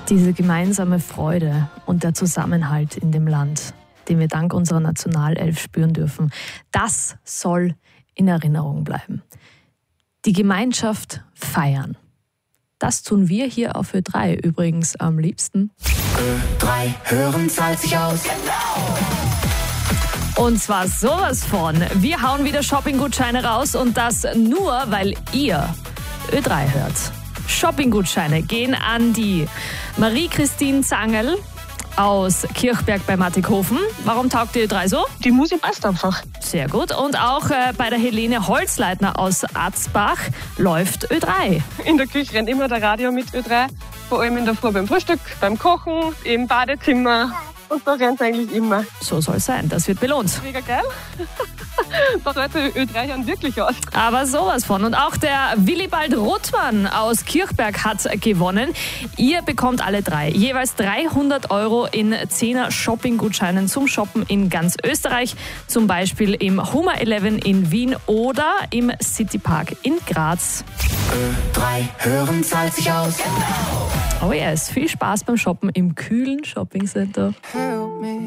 Diese gemeinsame Freude und der Zusammenhalt in dem Land, den wir dank unserer Nationalelf spüren dürfen, das soll in Erinnerung bleiben. Die Gemeinschaft feiern. Das tun wir hier auf Ö3 übrigens am liebsten. Ö3 hören zahlt sich aus. Und zwar sowas von. Wir hauen wieder Shoppinggutscheine raus und das nur, weil ihr Ö3 hört. Shoppinggutscheine gehen an die Marie-Christine Zangel aus Kirchberg bei Mattighofen. Warum taugt die Ö3 so? Die Musik passt einfach. Sehr gut. Und auch bei der Helene Holzleitner aus Atzbach läuft Ö3. In der Küche rennt immer der Radio mit Ö3. Vor allem in der Früh beim Frühstück, beim Kochen, im Badezimmer. Und da rennt es eigentlich immer. So soll es sein. Das wird belohnt. Mega geil. Da sollte Ö3 hören wirklich aus. Aber sowas von. Und auch der Willibald Rothmann aus Kirchberg hat gewonnen. Ihr bekommt alle drei jeweils 300 € in 10er Shoppinggutscheinen zum Shoppen in ganz Österreich. Zum Beispiel im Hummer 11 in Wien oder im Citypark in Graz. Ö3 hören zahlt sich aus. Oh yes, viel Spaß beim Shoppen im kühlen Shoppingcenter.